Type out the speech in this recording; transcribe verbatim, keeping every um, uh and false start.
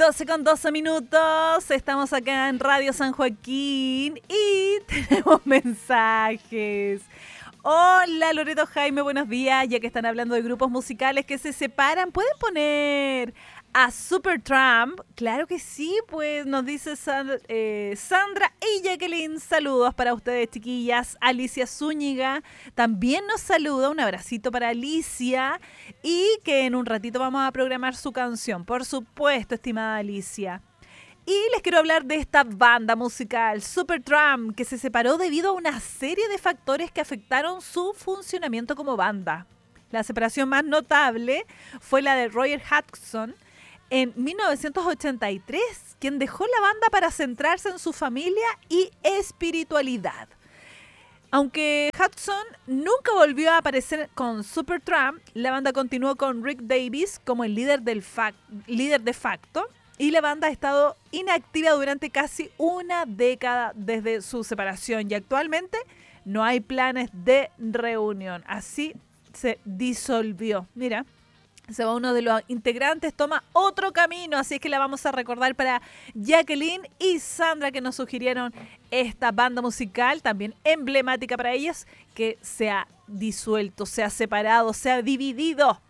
doce con doce minutos, estamos acá en Radio San Joaquín y tenemos mensajes. Hola Loreto, Jaime, buenos días. Ya que están hablando de grupos musicales que se separan, ¿pueden poner a Supertramp? Claro que sí, pues nos dice Sand- eh, Sandra y Jacqueline. Saludos para ustedes, chiquillas. Alicia Zúñiga también nos saluda. Un abracito para Alicia. Y que en un ratito vamos a programar su canción. Por supuesto, estimada Alicia. Y les quiero hablar de esta banda musical, Supertramp, que se separó debido a una serie de factores que afectaron su funcionamiento como banda. La separación más notable fue la de Roger Hodgson en mil novecientos ochenta y tres, quien dejó la banda para centrarse en su familia y espiritualidad. Aunque Hudson nunca volvió a aparecer con Supertramp, la banda continuó con Rick Davies como el líder, del fac- líder de facto, y la banda ha estado inactiva durante casi una década desde su separación y actualmente no hay planes de reunión. Así se disolvió. Mira, se va uno de los integrantes, toma otro camino, así es que la vamos a recordar para Jacqueline y Sandra, que nos sugirieron esta banda musical, también emblemática para ellas, que se ha disuelto, se ha separado, se ha dividido.